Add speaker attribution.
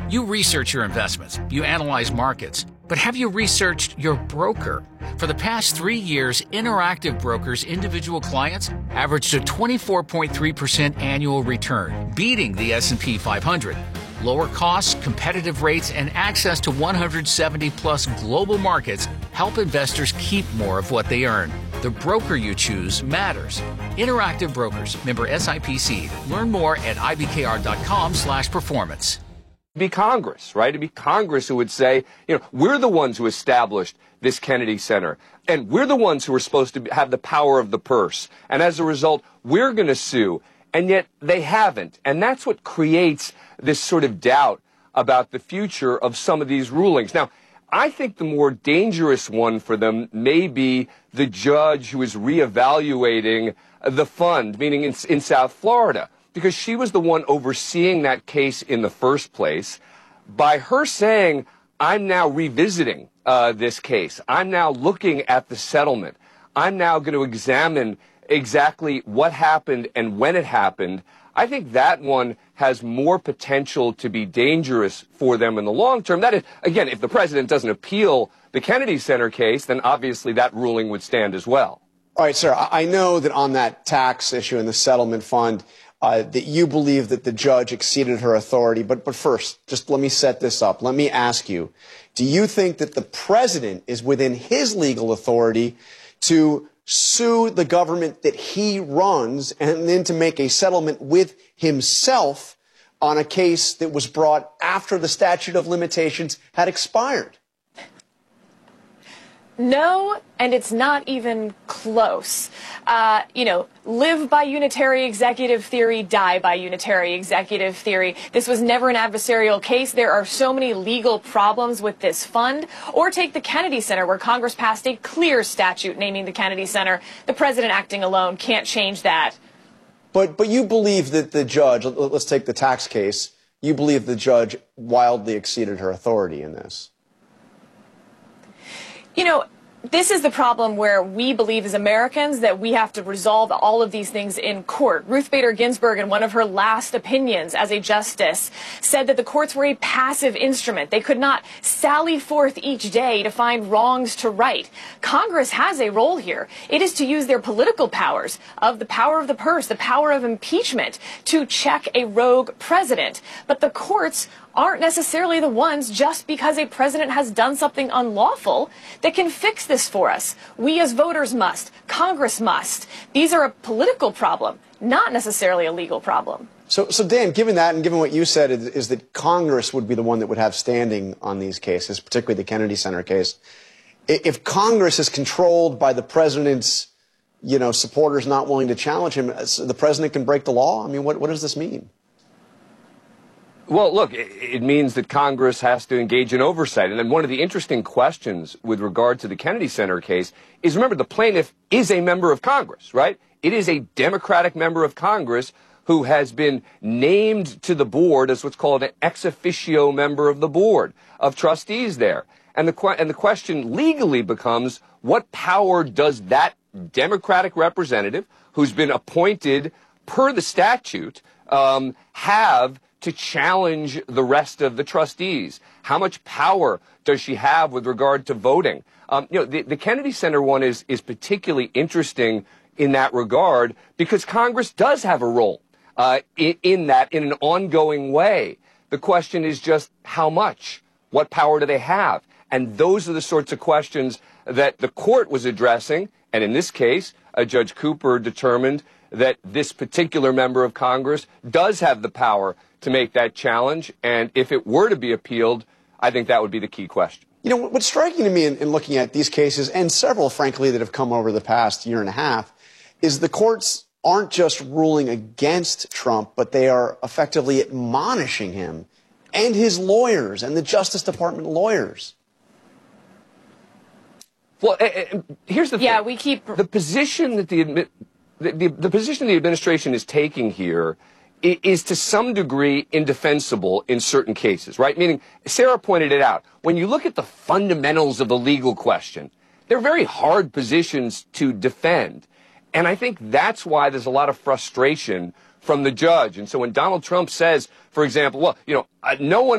Speaker 1: You research your investments, you analyze markets, but have you researched your broker? For the past 3 years, Interactive Brokers' individual clients averaged a 24.3% annual return, beating the S&P 500. Lower costs, competitive rates, and access to 170-plus global markets help investors keep more of what they earn. The broker you choose matters. Interactive Brokers, member SIPC. Learn more at ibkr.com/performance.
Speaker 2: Be Congress, right? It'd be Congress who would say, we're the ones who established this Kennedy Center, and we're the ones who are supposed to have the power of the purse. And as a result, we're going to sue. And yet they haven't. And that's what creates this sort of doubt about the future of some of these rulings. Now, I think the more dangerous one for them may be the judge who is reevaluating the fund, meaning in South Florida, because she was the one overseeing that case in the first place. By her saying, I'm now revisiting this case, I'm now looking at the settlement, I'm now going to examine exactly what happened and when it happened, I think that one has more potential to be dangerous for them in the long term. That is, again, if the president doesn't appeal the Kennedy Center case, then obviously that ruling would stand as well.
Speaker 3: All right, sir, I know that on that tax issue in the settlement fund, that you believe that the judge exceeded her authority. But first, just let me set this up. Let me ask you, do you think that the president is within his legal authority to sue the government that he runs and then to make a settlement with himself on a case that was brought after the statute of limitations had expired?
Speaker 4: No, and it's not even close. Live by unitary executive theory, die by unitary executive theory. This was never an adversarial case. There are so many legal problems with this fund. Or take the Kennedy Center, where Congress passed a clear statute naming the Kennedy Center. The president acting alone can't change that.
Speaker 3: But you believe that the judge, let's take the tax case, you believe the judge wildly exceeded her authority in this?
Speaker 4: This is the problem where we believe as Americans that we have to resolve all of these things in court. Ruth Bader Ginsburg, in one of her last opinions as a justice, said that the courts were a passive instrument. They could not sally forth each day to find wrongs to right. Congress has a role here. It is to use their political powers, of the power of the purse, the power of impeachment, to check a rogue president. But the courts aren't necessarily the ones, just because a president has done something unlawful, that can fix this for us. We as voters must. Congress must. These are a political problem, not necessarily a legal problem.
Speaker 3: So Dan, given that and given what you said is that Congress would be the one that would have standing on these cases, particularly the Kennedy Center case, if Congress is controlled by the president's, supporters not willing to challenge him, the president can break the law? I mean, what does this mean?
Speaker 2: Well, look, it means that Congress has to engage in oversight. And then one of the interesting questions with regard to the Kennedy Center case is, remember, the plaintiff is a member of Congress, right? It is a Democratic member of Congress who has been named to the board as what's called an ex officio member of the board of trustees there. And the question legally becomes, what power does that Democratic representative, who's been appointed per the statute, have to challenge the rest of the trustees? How much power does she have with regard to voting? The Kennedy Center one is particularly interesting in that regard because Congress does have a role in an ongoing way. The question is just how much? What power do they have? And those are the sorts of questions that the court was addressing. And in this case, Judge Cooper determined that this particular member of Congress does have the power to make that challenge. And if it were to be appealed, I think that would be the key question.
Speaker 3: What's striking to me in looking at these cases, and several, frankly, that have come over the past year and a half, is the courts aren't just ruling against Trump, but they are effectively admonishing him and his lawyers and the Justice Department lawyers.
Speaker 2: Well, here's the thing.
Speaker 4: Yeah, we keep
Speaker 2: the position that the position the administration is taking here is to some degree indefensible in certain cases, right? Meaning, Sarah pointed it out. When you look at the fundamentals of the legal question, they're very hard positions to defend. And I think that's why there's a lot of frustration from the judge. And so when Donald Trump says, for example, no one